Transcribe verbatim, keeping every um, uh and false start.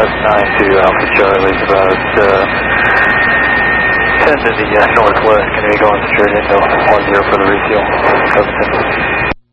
That's nine to Alpha Charlie, about uh, ten to the uh, northwest. Going to be going straight into one zero for the refuel. Covington.